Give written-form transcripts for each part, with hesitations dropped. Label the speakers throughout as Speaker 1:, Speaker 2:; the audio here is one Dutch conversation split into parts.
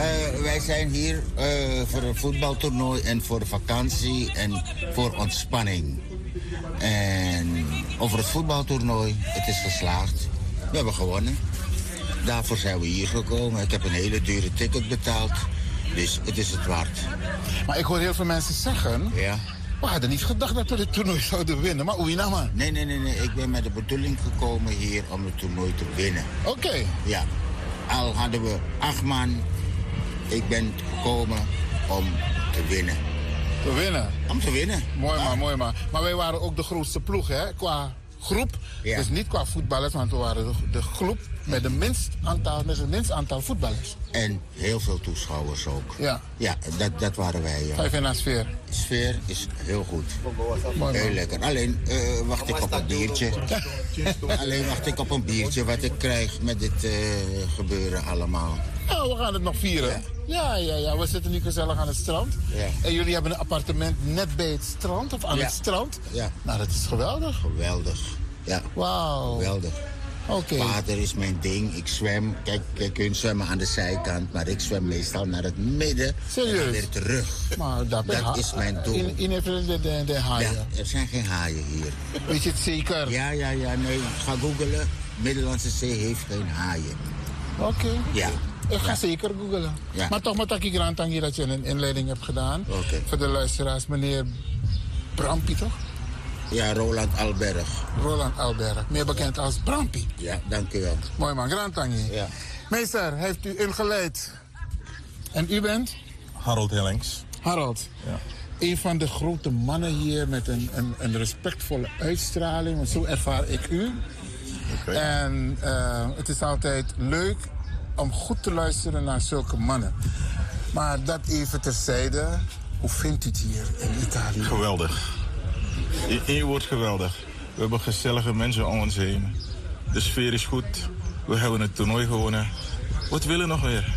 Speaker 1: Wij zijn hier voor een voetbaltoernooi en voor vakantie en voor ontspanning. En over het voetbaltoernooi, het is geslaagd. We hebben gewonnen. Daarvoor zijn we hier gekomen. Ik heb een hele dure ticket betaald. Dus het is het waard.
Speaker 2: Maar ik hoor heel veel mensen zeggen...
Speaker 1: Ja.
Speaker 2: We hadden niet gedacht dat we dit toernooi zouden winnen. Maar oei nou man.
Speaker 1: Nee. Ik ben met de bedoeling gekomen hier om het toernooi te winnen.
Speaker 2: Oké.
Speaker 1: Ja. Al hadden we 8 man. Ik ben gekomen om te winnen.
Speaker 2: Te winnen?
Speaker 1: Om te winnen.
Speaker 2: Mooi man. Maar wij waren ook de grootste ploeg, hè? Qua groep.
Speaker 1: Ja.
Speaker 2: Dus niet qua voetballers, want we waren de groep met het minst aantal voetballers.
Speaker 1: En heel veel toeschouwers ook.
Speaker 2: Ja.
Speaker 1: Ja, dat waren wij. Ja.
Speaker 2: Ga je weer naar sfeer?
Speaker 1: De sfeer is heel goed.
Speaker 2: Mooi,
Speaker 1: heel lekker. Alleen wacht ik op een biertje. Alleen wacht ik op een biertje wat ik krijg met dit gebeuren allemaal.
Speaker 2: Nou, we gaan het nog vieren. Ja. We zitten nu gezellig aan het strand.
Speaker 1: Ja.
Speaker 2: En jullie hebben een appartement net bij het strand, of aan het strand.
Speaker 1: Ja.
Speaker 2: Nou, dat is geweldig.
Speaker 1: Geweldig. Ja.
Speaker 2: Wauw.
Speaker 1: Geweldig.
Speaker 2: Oké.
Speaker 1: Water is mijn ding. Ik zwem. Kijk, je kunt zwemmen aan de zijkant, maar ik zwem meestal naar het midden.
Speaker 2: Serieus?
Speaker 1: En dan weer terug.
Speaker 2: Maar dat
Speaker 1: is mijn doel.
Speaker 2: In de haaien.
Speaker 1: Ja, er zijn geen haaien hier.
Speaker 2: Weet je het zeker?
Speaker 1: Ja. Nee, ga googelen. Middellandse Zee heeft geen haaien.
Speaker 2: Oké.
Speaker 1: Ja.
Speaker 2: Ik ga zeker googelen.
Speaker 1: Ja.
Speaker 2: Maar toch met Taki Grantangi dat je een inleiding hebt gedaan.
Speaker 1: Oké.
Speaker 2: Voor de luisteraars, meneer Brampie, toch?
Speaker 1: Ja, Roland Alberg.
Speaker 2: Roland Alberg, meer bekend als Brampie.
Speaker 1: Ja, dank u wel.
Speaker 2: Mooi man, Grantangi.
Speaker 1: Ja.
Speaker 2: Meester, heeft u ingeleid. En u bent?
Speaker 3: Harold Hellings.
Speaker 2: Harold.
Speaker 3: Ja.
Speaker 2: Een van de grote mannen hier met een respectvolle uitstraling. Want zo ervaar ik u.
Speaker 3: Okay.
Speaker 2: En het is altijd leuk om goed te luisteren naar zulke mannen. Maar dat even terzijde. Hoe vindt u het hier in Italië?
Speaker 3: Geweldig. In één woord geweldig. We hebben gezellige mensen om ons heen. De sfeer is goed. We hebben het toernooi gewonnen. Wat willen we nog meer?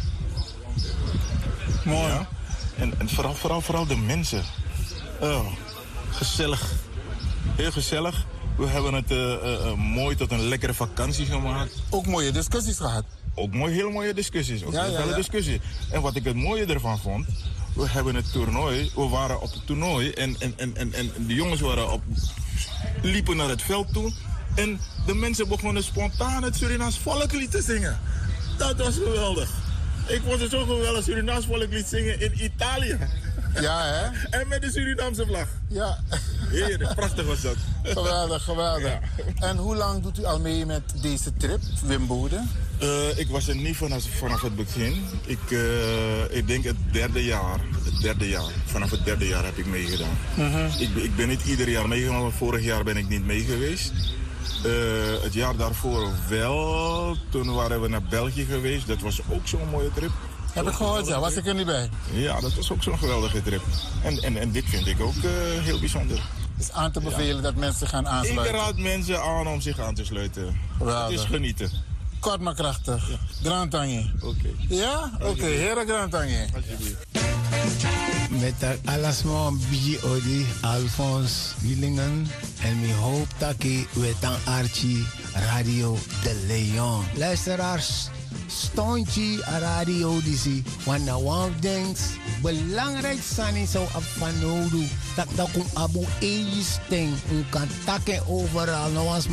Speaker 2: Mooi.
Speaker 3: Ja? En vooral de mensen. Oh, gezellig. Heel gezellig. We hebben het mooi tot een lekkere vakantie gemaakt.
Speaker 2: Ook mooie discussies gehad.
Speaker 3: Ook heel mooie discussies. Ook
Speaker 2: Ja.
Speaker 3: discussie. En wat ik het mooie ervan vond... We hebben het toernooi, we waren op het toernooi en de jongens liepen naar het veld toe. En de mensen begonnen spontaan het Surinaams volkslied te zingen. Dat was geweldig. Ik vond het zo geweldig, Surinaams volkslied zingen in Italië.
Speaker 2: Ja, hè?
Speaker 3: En met de Surinaamse vlag.
Speaker 2: Ja.
Speaker 3: Heerlijk, prachtig was dat.
Speaker 2: Geweldig. Ja. En hoe lang doet u al mee met deze trip, Wim Bode?
Speaker 3: Ik was er niet vanaf het begin. Ik denk het derde jaar. Vanaf het derde jaar heb ik meegedaan. Ik ben niet ieder jaar meegegaan, want vorig jaar ben ik niet mee geweest. Het jaar daarvoor wel. Toen waren we naar België geweest. Dat was ook zo'n mooie trip.
Speaker 2: Heb ik gehoord, ja. Was ik er niet bij?
Speaker 3: Ja, dat was ook zo'n geweldige trip. En dit vind ik ook heel bijzonder.
Speaker 2: Het is aan te bevelen dat mensen gaan aansluiten.
Speaker 3: Ik raad mensen aan om zich aan te sluiten.
Speaker 2: Geweldig.
Speaker 3: Het is genieten.
Speaker 2: Kort maar krachtig. Ja. Grantangi.
Speaker 3: Oké.
Speaker 2: Ja? Oké, heren Grantangi.
Speaker 3: Alsjeblieft.
Speaker 4: Met alasma biji odi Alphonse Willingen en mi hoop taki wetan Archie Radio de Leon. Luisteraars, stoontje radio disi. Wanna one things belangrijk zijn zo op van nodu. Dat kun abu eji sting. U kan takken overal. Nou